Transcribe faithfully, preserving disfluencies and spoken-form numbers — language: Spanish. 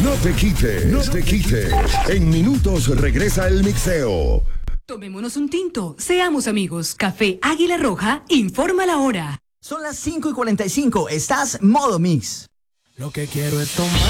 No te quites, no te quites. En minutos regresa el mixeo. Tomémonos un tinto, seamos amigos. Café Águila Roja, informa la hora. Son las cinco y cuarenta y cinco, estás modo mix. Lo que quiero es tomar.